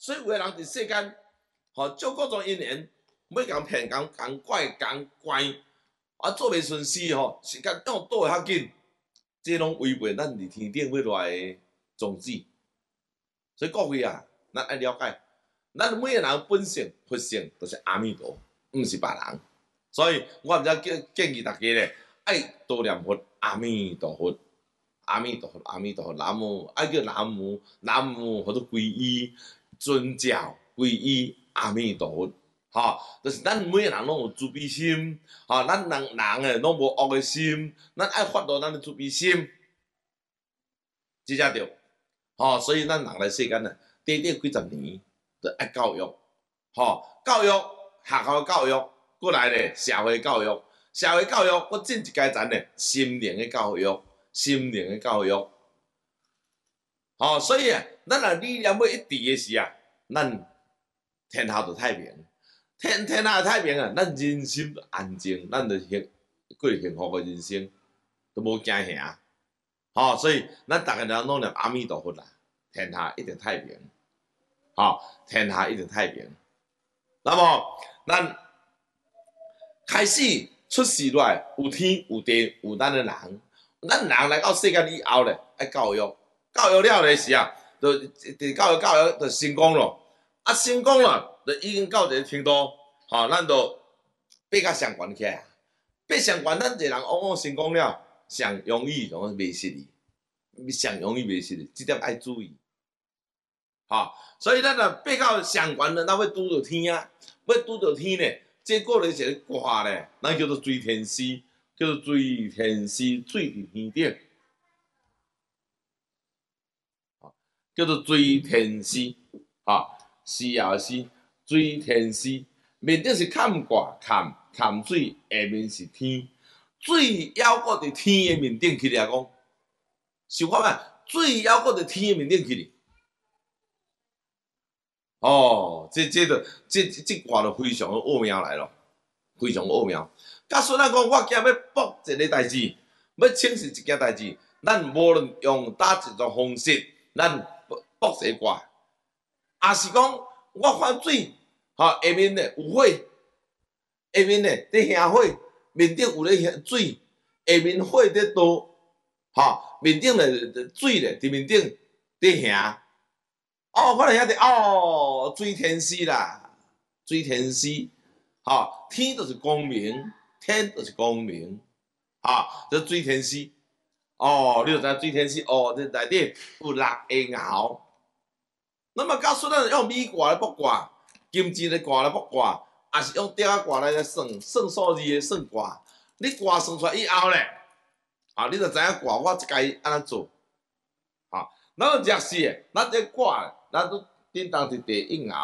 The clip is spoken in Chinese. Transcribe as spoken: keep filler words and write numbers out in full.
所以有个人伫世间，吼，做各种因缘，要共骗、共共怪、共怪，啊，做袂顺势吼，时间用倒会较紧，这拢违背咱伫天顶要落来的宗旨。所以各位啊，咱爱了解，咱每个人本性、佛性都是阿弥陀，毋是别人。所以我毋则建建议大家咧，爱多念佛，阿弥陀佛。阿弥陀佛，阿弥陀佛，南无，爱叫南无，南无或者皈依、尊教、皈依阿弥陀佛，吼，就是咱每个人拢有慈悲心，吼，咱人人诶拢无恶诶心，咱爱发露咱诶慈悲心，即才对，吼，所以咱人来世间啊，短短几十年，就爱教育，吼，教育学校教育，过来咧社会教育，社会教育，我进一阶层咧心灵诶教育。心灵的教育，吼、哦，所以啊，咱若理念要一致的时啊，咱天下就太平，天天下太平啊，咱人心就安静，咱就幸过幸福的人生，都无惊吓，吼、哦，所以咱逐个人拢念阿弥陀佛啦，天下一定太平，吼、哦，天下一定太平。那么咱开始出世来，有天有地有咱的人。咱人来到世间以后咧，爱教育，教育了咧时啊，就伫教育教育就成功咯。啊，成功了，就已经到一个程度，吼、哦，咱就爬甲上悬起来。爬上悬，咱一个人往往成功了，上容易容易袂失哩，上容易袂失哩，这点爱注意。吼、哦，所以咱若爬到上悬了，咱要拄着天啊，要拄着天咧，这过来一个卦咧，咱叫做追天师。叫做追天师，水伫天顶，叫做追天师，啊，师也的师，追天师，面顶是坎卦，坎坎水，下面是天，水绕过伫天的面顶去咧讲，想看觅，水绕过伫天的面顶去咧，哦，这这个这这卦就非常的奥妙来咯，非常奥妙。假使咱讲，我今要卜一个代志，要请示一件代志，咱无论用哪一种方式，咱卜一卦，也是讲我看水，吼下面咧有火，下面咧伫燃火，面顶有咧水，下面火伫倒，吼面顶咧水咧伫面顶伫燃，哦，可能遐着哦，水天师啦，水天师，吼天就是光明。天就是光明，啊，这水天师，哦，你就知水天师，哦，这内底有六个爻。那么，假使咱用米卦来卜卦，金钱的卦来卜卦，也是用雕卦来算算数字的算卦。你卦算出来以后咧，啊，你就知影卦我该安怎做，啊，咱就若是诶，咱这卦，咱都叮当一地一爻。